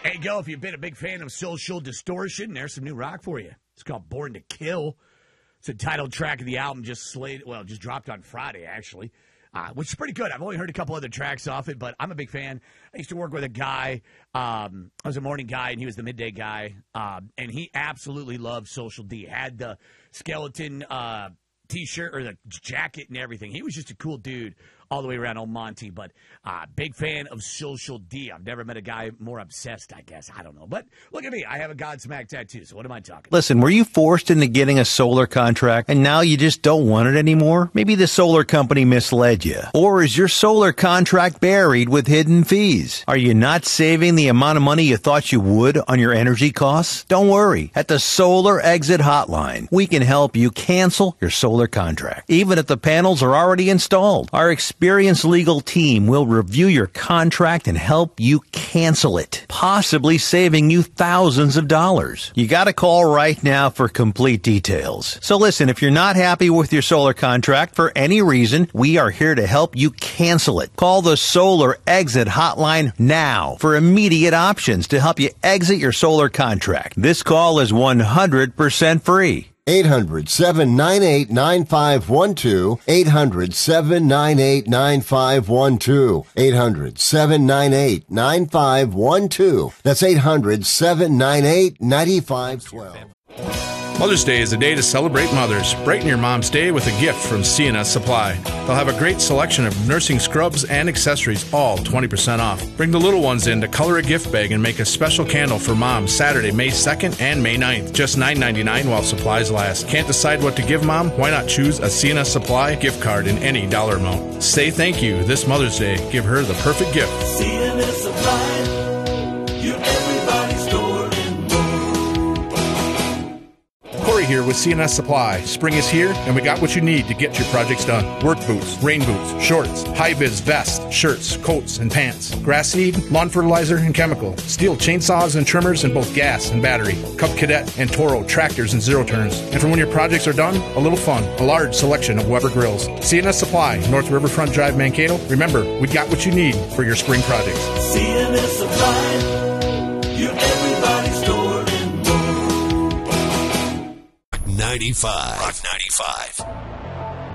There you go. If you've been a big fan of Social Distortion, there's some new rock for you. It's called Born to Kill. It's the title track of the album, just dropped on Friday, actually, which is pretty good. I've only heard a couple other tracks off it, but I'm a big fan. I used to work with a guy. I was a morning guy, and he was the midday guy, and he absolutely loved Social D. Had the skeleton T-shirt or the jacket and everything. He was just a cool dude all the way around Old Monty, but big fan of Social D. I've never met a guy more obsessed, I guess. I don't know. But look at me. I have a Godsmack tattoo, so what am I talking about? Listen, were you forced into getting a solar contract and now you just don't want it anymore? Maybe the solar company misled you. Or is your solar contract buried with hidden fees? Are you not saving the amount of money you thought you would on your energy costs? Don't worry. At the Solar Exit Hotline, we can help you cancel your solar contract, even if the panels are already installed. Our experienced legal team will review your contract and help you cancel it, possibly saving you thousands of dollars. You got to call right now for complete details. So listen, if you're not happy with your solar contract for any reason, we are here to help you cancel it. Call the Solar Exit Hotline now for immediate options to help you exit your solar contract. This call is 100% free. 800-798-9512. 800-798-9512. 800-798-9512. That's 800-798-9512. Mother's Day is a day to celebrate mothers. Brighten your mom's day with a gift from CNS Supply. They'll have a great selection of nursing scrubs and accessories, all 20% off. Bring the little ones in to color a gift bag and make a special candle for mom Saturday, May 2nd and May 9th. Just $9.99 while supplies last. Can't decide what to give mom? Why not choose a CNS Supply gift card in any dollar amount? Say thank you this Mother's Day. Give her the perfect gift. CNS Supply, your everybody store. Corey here with CNS Supply. Spring is here, and we got what you need to get your projects done. Work boots, rain boots, shorts, high-vis vests, shirts, coats, and pants, grass seed, lawn fertilizer, and chemical, steel chainsaws and trimmers in both gas and battery, Cub Cadet and Toro tractors and zero turns. And for when your projects are done, a little fun, a large selection of Weber grills. CNS Supply, North Riverfront Drive, Mankato. Remember, we got what you need for your spring projects. CNS Supply, your everybody store. 95. Rock 95.